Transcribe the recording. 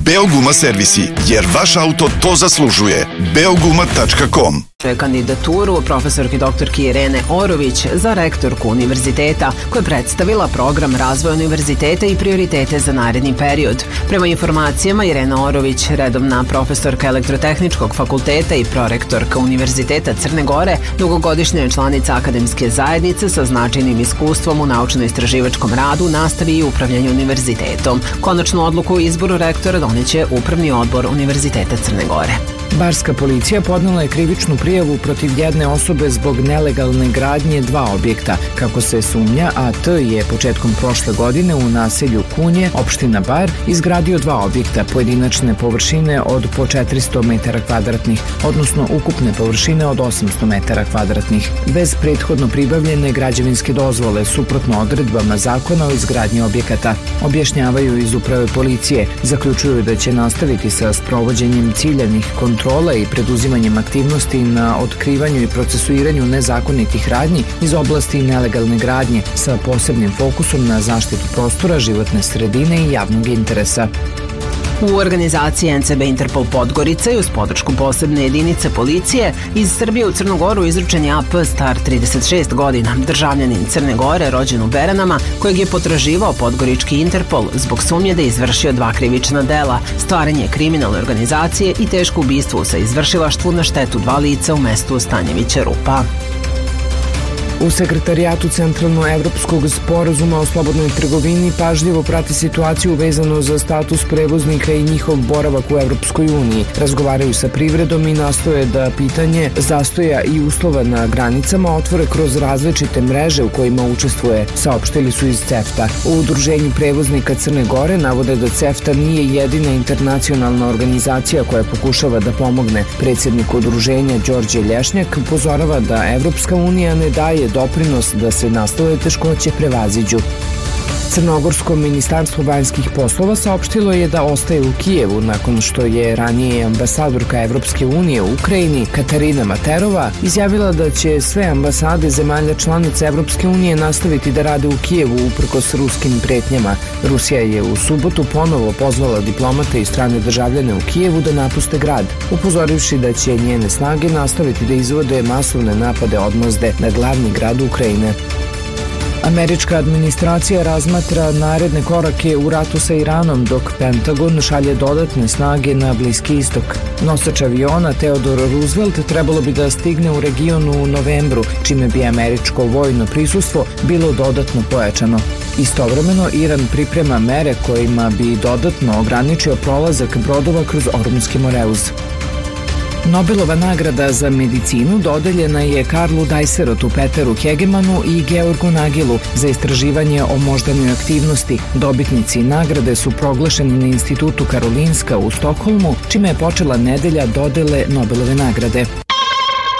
Beoguma servisi, jer vaš auto to zaslužuje. Beoguma.com. Kandidaturu profesorki doktorki Irene Orović za rektorku univerziteta, koja je predstavila program razvoja univerziteta i prioritete za naredni period. Prema informacijama, Irena Orović, redovna profesorka Elektrotehničkog fakulteta i prorektorka Univerziteta Crne Gore, dugogodišnja je članica akademske zajednice sa značajnim iskustvom u naučno-istraživačkom radu, nastavi i upravljanju univerzitetom. Konačnu odluku o izboru rektora doneće Upravni odbor Univerziteta Crne Gore. Barska policija podnela je krivičnu prijavu protiv jedne osobe zbog nelegalne gradnje 2 objekta. Kako se sumnja, AT je početkom prošle godine u naselju Kunje, opština Bar, izgradio 2 objekta pojedinačne površine od po 400 metara kvadratnih, odnosno ukupne površine od 800 metara kvadratnih, bez prethodno pribavljene građevinske dozvole, suprotno odredbama zakona o izgradnji objekata. Objašnjavaju iz uprave policije, zaključuju da će nastaviti sa sprovođenjem ciljanih kontrola i preduzimanjem aktivnosti na otkrivanju i procesuiranju nezakonitih radnji iz oblasti nelegalne gradnje sa posebnim fokusom na zaštitu prostora, životne sredine i javnog interesa. U organizaciji NCB Interpol Podgorica i uz podršku posebne jedinice policije iz Srbije u Crnu Goru izručen je AP star 36 godina, državljanin Crne Gore, rođen u Beranama, kojeg je potraživao Podgorički Interpol zbog sumnje da je izvršio 2 krivična dela, stvaranje kriminalne organizacije i teško ubistvo sa izvršilaštvu na štetu 2 lica u mestu Stanjevića Rupa. U Sekretarijatu Centralnoevropskog sporazuma o slobodnoj trgovini pažljivo prati situaciju vezano za status prevoznika i njihov boravak u Evropskoj uniji. Razgovaraju sa privredom i nastoje da pitanje zastoja i uslova na granicama otvore kroz različite mreže u kojima učestvuje, saopštili su iz CEFTA. U Udruženju prevoznika Crne Gore navode da CEFTA nije jedina internacionalna organizacija koja pokušava da pomogne. Predsjednik udruženja Đorđe Lješnjak upozorava da Evropska unija ne daje doprinos da se nastale teškoće prevaziđu. Crnogorsko ministarstvo vanjskih poslova saopštilo je da ostaje u Kijevu nakon što je ranije ambasadorka Evropske unije u Ukrajini Katarina Materova izjavila da će sve ambasade zemalja članica Evropske unije nastaviti da rade u Kijevu uprkos ruskim pretnjama. Rusija je u subotu ponovo pozvala diplomate i strane državljane u Kijevu da napuste grad, upozorivši da će njene snage nastaviti da izvode masovne napade odmazde na glavni grad Ukrajine. Američka administracija razmatra naredne korake u ratu sa Iranom, dok Pentagon šalje dodatne snage na Bliski istok. Nosač aviona Theodore Roosevelt trebalo bi da stigne u regionu u novembru, čime bi američko vojno prisustvo bilo dodatno pojačano. Istovremeno, Iran priprema mere kojima bi dodatno ograničio prolazak brodova kroz Ormuzski moreuz. Nobelova nagrada za medicinu dodeljena je Karlu Dajserotu, Peteru Hegemanu i Georgu Nagilu za istraživanje o moždanoj aktivnosti. Dobitnici nagrade su proglašeni na Institutu Karolinska u Stokholmu, čime je počela nedelja dodele Nobelove nagrade.